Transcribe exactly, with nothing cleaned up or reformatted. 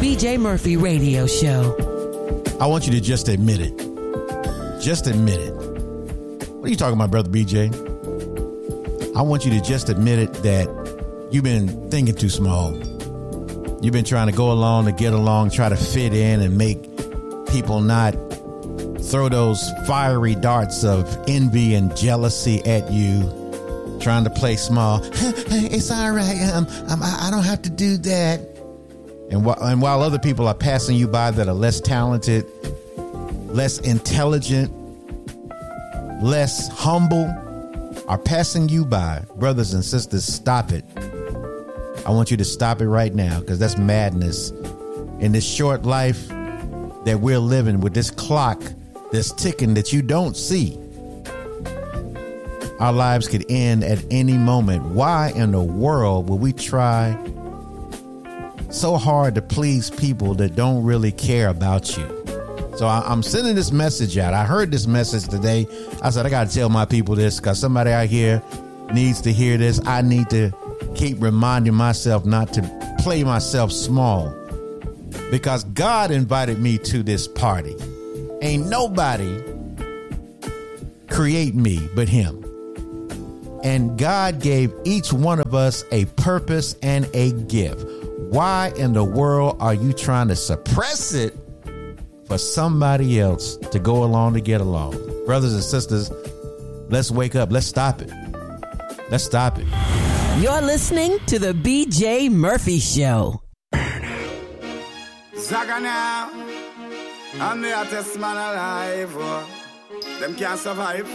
B J Murphy Radio Show. I want you to just admit it. Just admit it. What are you talking about, Brother B J? I want you to just admit it that you've been thinking too small. You've been trying to go along to get along, try to fit in and make people not throw those fiery darts of envy and jealousy at you, trying to play small. It's all right. Um, um, I, I don't have to do that. And, wh- and while other people are passing you by that are less talented, less intelligent, less humble, are passing you by, brothers and sisters, stop it. I want you to stop it right now, because that's madness. In this short life that we're living with, this clock that's ticking that you don't see, our lives could end at any moment. Why in the world would we try so hard to please people that don't really care about you? So I, I'm sending this message out. I heard this message today. I said, I got to tell my people this, because somebody out here needs to hear this. I need to keep reminding myself not to play myself small, because God invited me to this party. Ain't nobody create me but him. And God gave each one of us a purpose and a gift. Why in the world are you trying to suppress it for somebody else to go along to get along? Brothers and sisters, let's wake up. Let's stop it. Let's stop it. You're listening to the B J Murphy Show. Zaga now, I'm the hottest man alive. Oh. Them can't survive.